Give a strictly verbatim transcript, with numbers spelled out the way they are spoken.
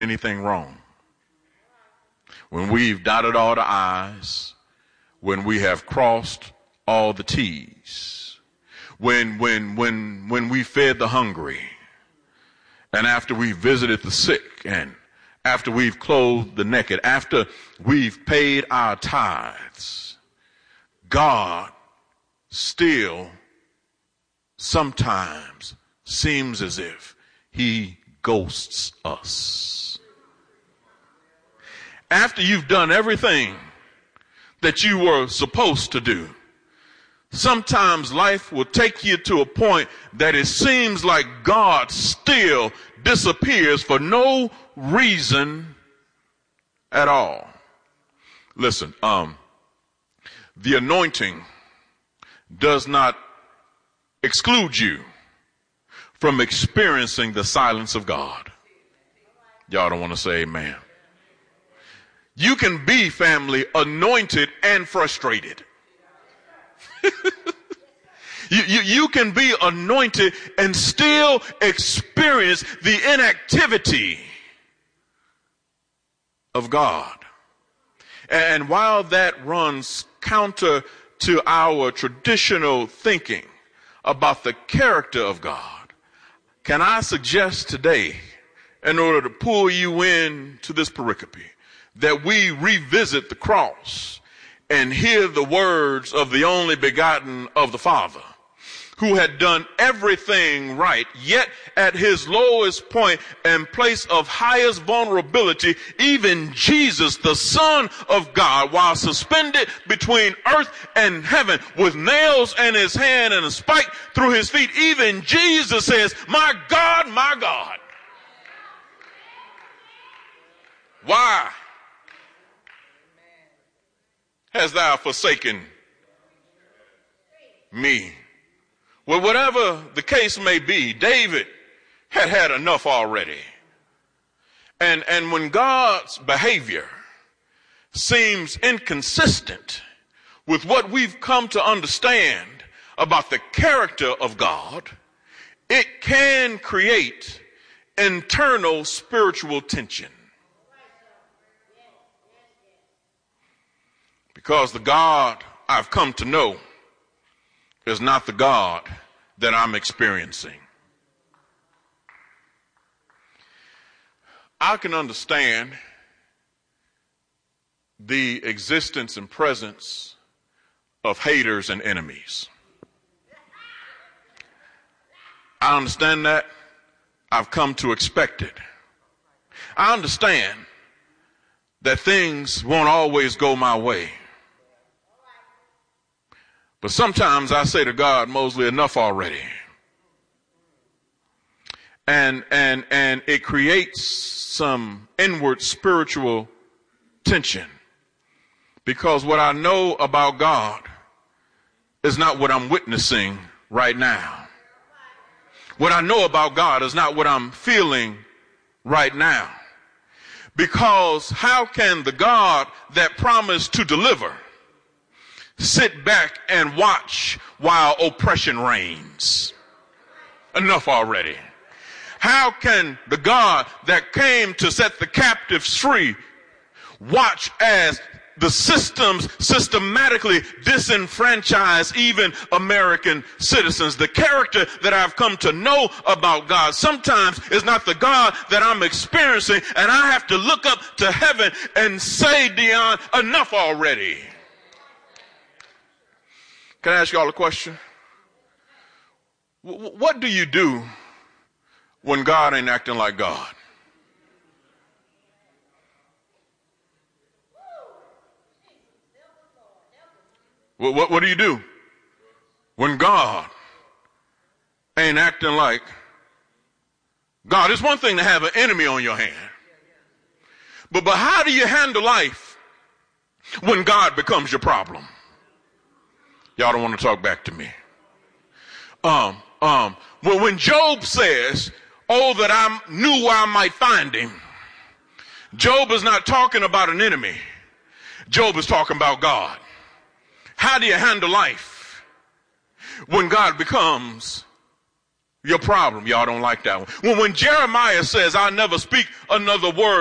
anything wrong. When we've dotted all the I's, when we have crossed all the T's, when, when, when, when we fed the hungry, and after we visited the sick, and after we've clothed the naked, after we've paid our tithes, God still sometimes seems as if he ghosts us. After you've done everything that you were supposed to do, sometimes life will take you to a point that it seems like God still disappears for no reason at all. Listen, um, the anointing does not exclude you from experiencing the silence of God. Y'all don't want to say amen. You can be, family, anointed and frustrated. you, you, you can be anointed and still experience the inactivity of God. And while that runs counter to our traditional thinking about the character of God, can I suggest today, in order to pull you in to this pericope, that we revisit the cross and hear the words of the only begotten of the Father, who had done everything right, yet at his lowest point and place of highest vulnerability, even Jesus, the Son of God, while suspended between earth and heaven with nails in his hand and a spike through his feet, even Jesus says, "My God, my God, why hast thou forsaken me?" Well, whatever the case may be, David had had enough already. And, and when God's behavior seems inconsistent with what we've come to understand about the character of God, it can create internal spiritual tension. Because the God I've come to know is not the God that I'm experiencing. I can understand the existence and presence of haters and enemies. I understand that. I've come to expect it. I understand that things won't always go my way. But sometimes I say to God, Mosley, enough already. And, and, and it creates some inward spiritual tension, because what I know about God is not what I'm witnessing right now. What I know about God is not what I'm feeling right now. Because how can the God that promised to deliver sit back and watch while oppression reigns? Enough already. How can the God that came to set the captives free watch as the systems systematically disenfranchise even American citizens? The character that I've come to know about God sometimes is not the God that I'm experiencing, and I have to look up to heaven and say, Dion, enough already. Can I ask y'all a question? What do you do when God ain't acting like God? What, what, what do you do when God ain't acting like God? It's one thing to have an enemy on your hand. But, but how do you handle life when God becomes your problem? Y'all don't want to talk back to me. Um, um, well, when Job says, oh, that I knew where I might find him, Job is not talking about an enemy. Job is talking about God. How do you handle life when God becomes your problem. Y'all don't like that one. When, when Jeremiah says, I'll never speak another word